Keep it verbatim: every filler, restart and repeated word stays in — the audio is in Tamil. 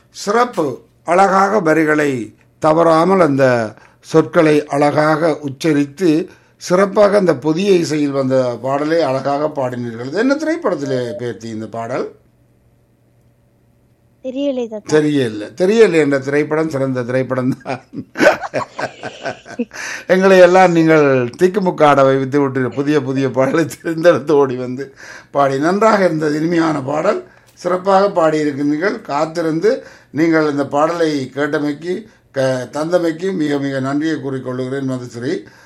சிறப்பு. அழகாக வரிகளை தவறாமல் அந்த சொற்களை அழகாக உச்சரித்து சிறப்பாக அந்த புதிய இசையில் வந்த பாடலை அழகாக பாடினீர்கள். இது என்ன திரைப்படத்தில் பேர்த்தி இந்த பாடல்? தெரியல தெரியல என்ற திரைப்படம் சிறந்த திரைப்படம் தான். எங்களை எல்லாம் நீங்கள் திக்குமுக்காட வைத்து விட்டு புதிய புதிய பாடலை தெரிந்தெடுத்து ஓடி வந்து பாடி நன்றாக இருந்தது. இனிமையான பாடல், சிறப்பாக பாடியிருக்கிறீர்கள். காத்திருந்து நீங்கள் இந்த பாடலை கேட்டமைக்கு க தந்தமைக்கு மிக மிக நன்றியை கூறிக்கொள்கிறேன் மதுஸ்ரீ.